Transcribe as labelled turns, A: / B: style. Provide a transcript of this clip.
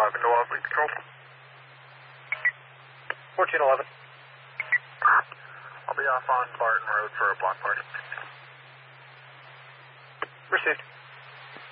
A: 1411 to Loveland Control.
B: 1411.
A: I'll be off on Barton Road for a block party.
B: Received.